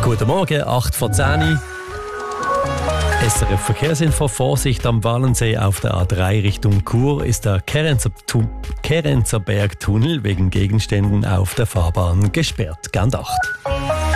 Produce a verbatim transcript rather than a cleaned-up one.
Guten Morgen, acht vor zehn. S R F Verkehrsinfo. Vorsicht am Walensee auf der A drei Richtung Chur ist der Kerenzer, Tu- Kerenzer Bergtunnel wegen Gegenständen auf der Fahrbahn gesperrt. Ganz acht.